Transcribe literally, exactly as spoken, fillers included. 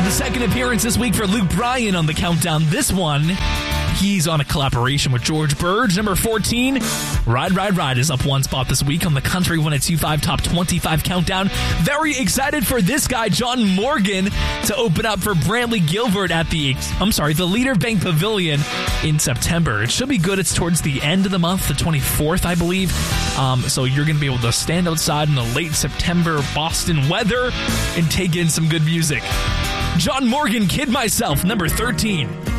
The second appearance this week for Luke Bryan on the countdown. This one, he's on a collaboration with George Burge. Number fourteen, Ride, Ride, Ride is up one spot this week on the Country one oh two point five Top twenty-five countdown. Very excited for this guy, John Morgan, to open up for Brantley Gilbert at the, I'm sorry, the Leader Bank Pavilion in September. It should be good. It's towards the end of the month, the twenty-fourth, I believe. Um, so you're going to be able to stand outside in the late September Boston weather and take in some good music. John Morgan, Kid Myself, number thirteen.